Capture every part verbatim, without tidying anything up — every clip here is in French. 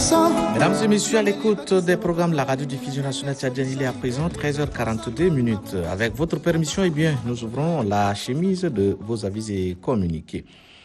Mesdames et messieurs, à l'écoute des programmes de la radio-diffusion nationale tchadienne, il est à présent treize heures quarante-deux minutes. Avec votre permission, eh bien, nous ouvrons la chemise de vos avis et communiqués.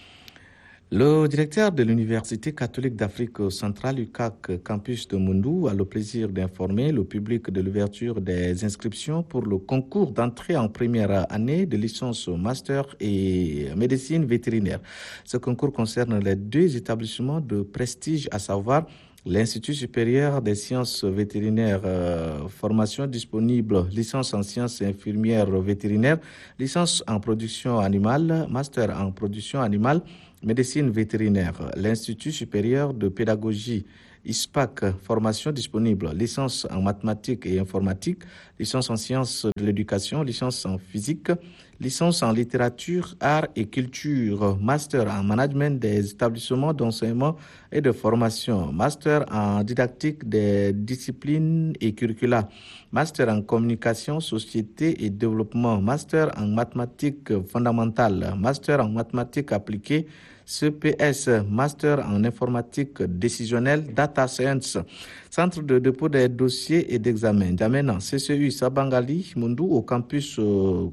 Le directeur de l'Université catholique d'Afrique centrale, U C A C, campus de Moundou, a le plaisir d'informer le public de l'ouverture des inscriptions pour le concours d'entrée en première année de licence master et médecine vétérinaire. Ce concours concerne les deux établissements de prestige, à savoir l'Institut supérieur des sciences vétérinaires, euh, formation disponible, licence en sciences infirmières vétérinaires, licence en production animale, master en production animale, médecine vétérinaire. L'Institut supérieur de pédagogie, I S P A C, formation disponible, licence en mathématiques et informatique, licence en sciences de l'éducation, licence en physique, licence en littérature, arts et culture, master en management des établissements d'enseignement et de formation, master en didactique des disciplines et curricula, master en communication, société et développement, master en mathématiques fondamentales, master en mathématiques appliquées, C P S, master en informatique décisionnelle, data science, centre de dépôt des dossiers et d'examen. D'Amena, C C U Sabangali, Moundou, au campus euh,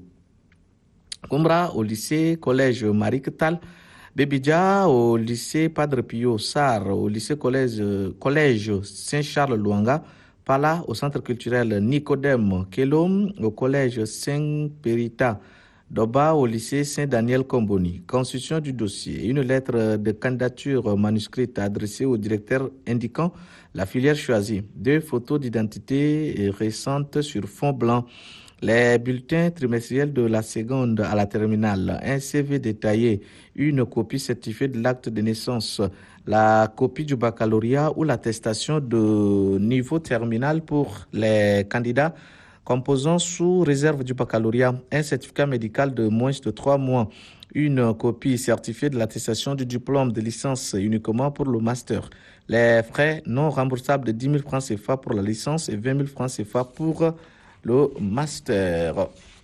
Kumbra, au lycée collège Marie Ketal, Bebidja, au lycée Padre Pio Sar, au lycée collège, euh, collège Saint-Charles-Luanga, Pala, au centre culturel Nicodème Kelom, au collège Saint-Périta, Doba, au lycée Saint-Daniel Comboni. Constitution du dossier. Une lettre de candidature manuscrite adressée au directeur indiquant la filière choisie. Deux photos d'identité récentes sur fond blanc. Les bulletins trimestriels de la seconde à la terminale. Un C V détaillé. Une copie certifiée de l'acte de naissance. La copie du baccalauréat ou l'attestation de niveau terminal pour les candidats composant sous réserve du baccalauréat, un certificat médical de moins de trois mois, une copie certifiée de l'attestation du diplôme de licence uniquement pour le master. Les frais non remboursables de dix mille francs C F A pour la licence et vingt mille francs C F A pour le master.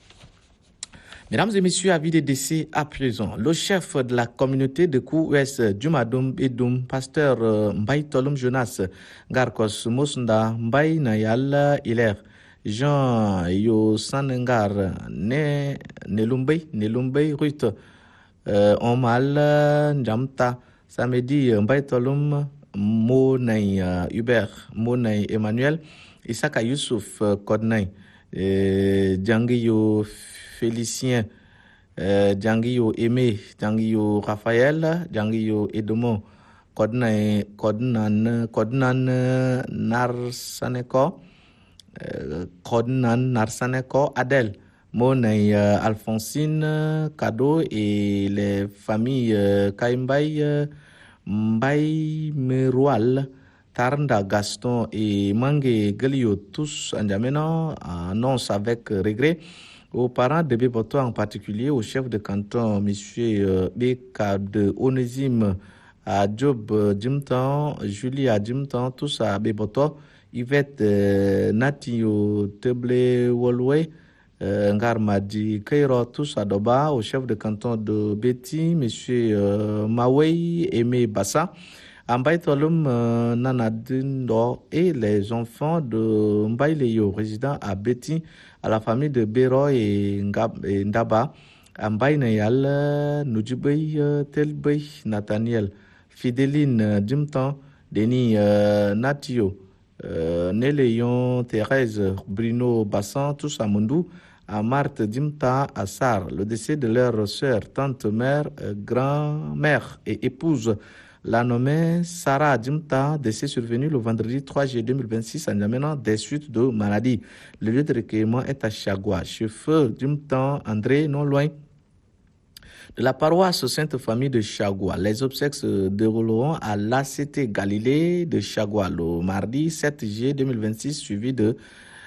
Mesdames et messieurs, avis de décès à présent. Le chef de la communauté de Kou-Ouest, Djumadoum Edoum, pasteur Mbaye Tolum Jonas, Garkos Mosnda Mbaye Nayal Hilaire, Jean Yo Sanengar, Ne Nelumbay, Nelumbay Ruth, euh, Omal Njamta, samedi Mbaye Tolum, Monay uh, Hubert, Monay Emmanuel, Isaka Youssouf uh, Kodnay, euh, Djangi Yo Félicien, euh, Djangi Yo Aimé, Djangi Yo Raphaël, Djangi Yo Edomo, Kodnay, Kodnan, Kodnan Narsaneko, Kodnan Narsaneko, Adèle, Monay uh, Alphonsine, Kado et les familles uh, Kaimbay, uh, Mbaye Meroual, Tarnda Gaston et Mangé Galio, tous en Djamena, annonce avec regret aux parents de Béboto, en particulier au chef de canton, M. Euh, Beka de Onésime, à Job Djimtan, Julie à Djimtan, tous à Béboto, Yvette euh, Natio Teble Wolwe, euh, Ngarmadi Keiro, tous à Doba, au chef de canton de Betty, M. Euh, Mawei Aimé Bassa, Mbaye Tolum euh, Nanadindo et les enfants de Mbaye Leyo, résidant à Betty, à la famille de Bero et, Ngab, et Ndaba, Mbaye Nayal, Nujibey, Telbey, Nathaniel, Fideline Dimtan, Denis euh, Natio, euh, Néléon, Thérèse, Bruno Bassan, tous à Mondou, à Marthe Dimta, à Sar, le décès de leur sœur, tante, mère, euh, grand-mère et épouse. La nommée Sarah Dimta, décès survenu le vendredi trois juillet deux mille vingt-six en amenant des suites de maladie. Le lieu de recueillement est à Chagua. Chauffeur Dimta André, non loin de la paroisse Sainte-Famille de Chagua. Les obsèques se dérouleront à l'A C T Galilée de Chagua le mardi sept juillet deux mille vingt-six, suivi de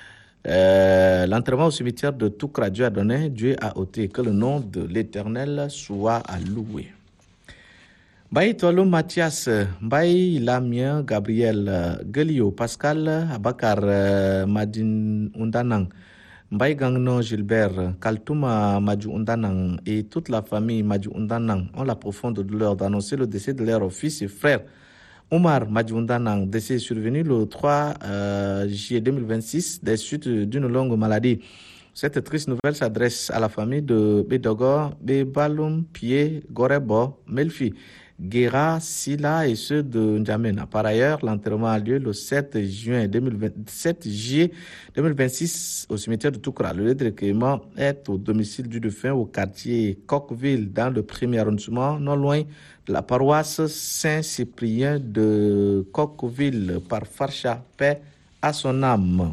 euh, l'enterrement au cimetière de Toukra. Dieu a donné, Dieu a ôté. Que le nom de l'Éternel soit loué. Mbaye Tolum Mathias, Mbaye Lamien Gabriel, Gelio Pascal, Abakar Madin Undanang, Mbaye Gangno Gilbert, Kaltouma Madju Undanang et toute la famille Madju Undanang ont la profonde douleur d'annoncer le décès de leur fils et frère Omar Madjoundanang, décès survenu le trois juillet deux mille vingt-six des suites d'une longue maladie. Cette triste nouvelle s'adresse à la famille de Bédogor, Bébalum, Pied, Gorebo, Melfi, Guéra, Silla et ceux de N'Djamena. Par ailleurs, l'enterrement a lieu le sept juillet deux mille vingt-six au cimetière de Toukra. Le lieu de recueillement est au domicile du défunt au quartier Coqueville, dans le premier arrondissement, non loin de la paroisse Saint-Cyprien de Coqueville, par Farcha, paix à son âme.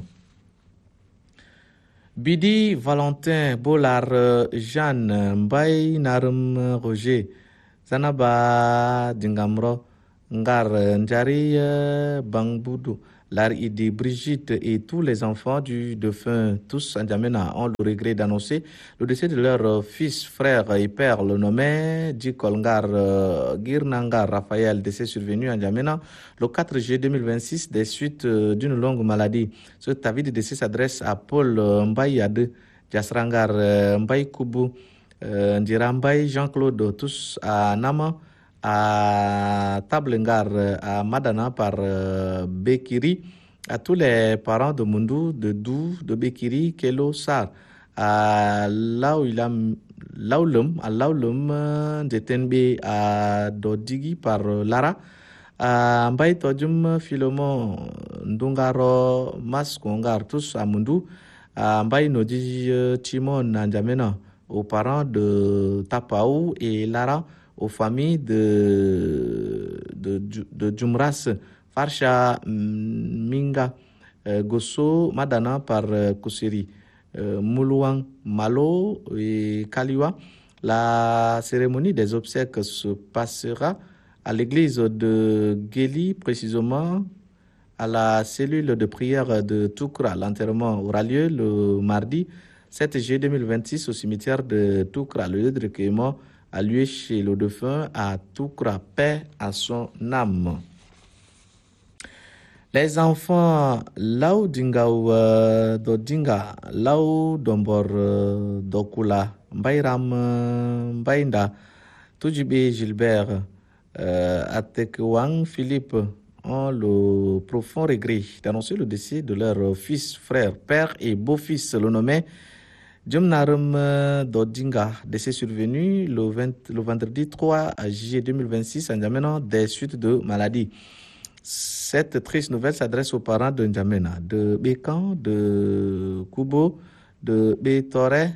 Bidi Valentin Bolar Jeanne Mbaye Narum Roger Zanaba Dingamro Ngar Ndjari Bangboudou Laridi Brigitte et tous les enfants du défunt, tous N'Djamena, ont le regret d'annoncer le décès de leur fils, frère et père, le nommé Djikolngar Girnangar Raphaël, décès survenu à N'Djamena le quatre juillet deux mille vingt-six des suites d'une longue maladie. Cet avis de décès s'adresse à Paul Mbaye Ade, Jasrangar Mbaye Koubou, Ndira Mbaye, Jean-Claude, tous à Nama, à Tablengar, à Madana par euh, Bekiri, à tous les parents de Mundu, de Dou, de Bekiri, Kelo, Sar, à Laoulam, Laoulum, à Laoulum, de Tenbe, à Dodigi par euh, Lara, à Mbaye Todjum, Philomon, Ndungaro, Maskongar, tous à Mundu, à Mbaye Nodji, Timon, N'Djamena, aux parents de Tapaou et Lara, aux familles de, de, de Djumras, Farcha, Minga, euh, Gosso, Madana par euh, Koussiri, euh, Moulouang, Malo et Kaliwa. La cérémonie des obsèques se passera à l'église de Guéli, précisément à la cellule de prière de Toukra. L'enterrement aura lieu le mardi sept juillet deux mille vingt-six au cimetière de Toukra. Le lieu de recueillement a lieu chez le défunt à Toukra, paix à son âme. Les enfants Lao Dingaou uh, Dodinga, Lao Dombor uh, Dokula, Mbayram uh, Mbaynda, Tujibe Gilbert, uh, Atekwang Philippe ont le profond regret d'annoncer le décès de leur fils, frère, père et beau-fils, le nommé Djumnarum Dodinga, décès survenu le, vingt, le vendredi trois juillet deux mille vingt-six à N'Djamena des suites de maladie. Cette triste nouvelle s'adresse aux parents de N'Djamena, de Békan, de Kubo, de Bétore,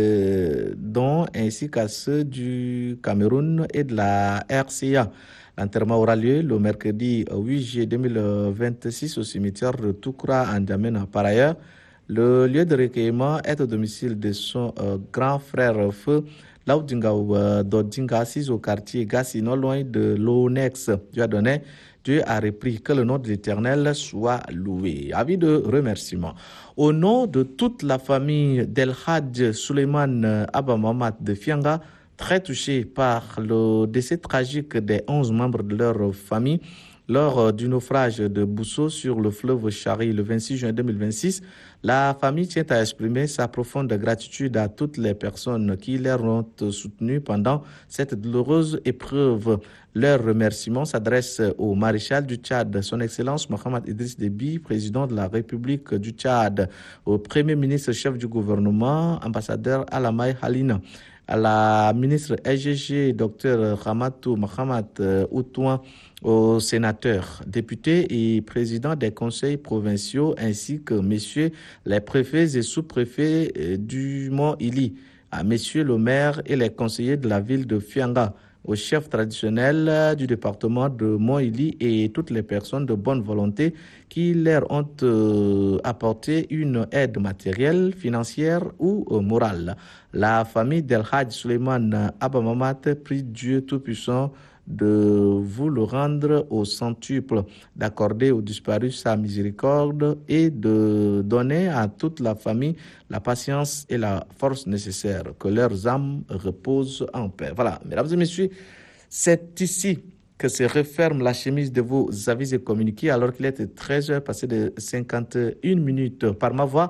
de Don, ainsi qu'à ceux du Cameroun et de la R C A. L'enterrement aura lieu le mercredi huit juillet deux mille vingt-six au cimetière de Toukra à N'Djamena. Par ailleurs, le lieu de recueillement est au domicile de son euh, grand frère feu Laudinga ou euh, Dodinga, assis au quartier Gassi, non loin de l'Onex. Dieu a donné, Dieu a repris, que le nom de l'Éternel soit loué. Avis de remerciement. Au nom de toute la famille d'El Hadj Suleiman Abba Mohamed de Fianga, très touché par le décès tragique des onze membres de leur famille lors du naufrage de Bousso sur le fleuve Chari le vingt-six juin deux mille vingt-six, la famille tient à exprimer sa profonde gratitude à toutes les personnes qui les ont soutenues pendant cette douloureuse épreuve. Leurs remerciements s'adressent au maréchal du Tchad, son Excellence Mohamed Idriss Déby, président de la République du Tchad, au premier ministre chef du gouvernement, ambassadeur Alamay Halina, à la ministre S G G, Dr Ramatou Mohamed Outouan, aux sénateurs, députés et présidents des conseils provinciaux, ainsi que messieurs les préfets et sous-préfets du Mont-Ili, à messieurs le maire et les conseillers de la ville de Fianga, aux chefs traditionnels du département de Mont-Ili et toutes les personnes de bonne volonté qui leur ont euh, apporté une aide matérielle, financière ou euh, morale. La famille d'El Hadj Suleiman Abba Mohamed prie Dieu Tout-Puissant de vous le rendre au centuple, d'accorder aux disparus sa miséricorde et de donner à toute la famille la patience et la force nécessaires, que leurs âmes reposent en paix. Voilà, mesdames et messieurs, c'est ici que se referme la chemise de vos avis et communiqués alors qu'il était treize heures passées de cinquante et une minutes. Par ma voix,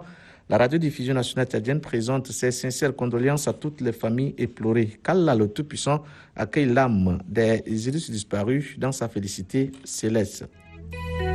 La radiodiffusion nationale tchadienne présente ses sincères condoléances à toutes les familles éplorées. Qu'Allah le Tout-Puissant accueille l'âme des illustres disparus dans sa félicité céleste.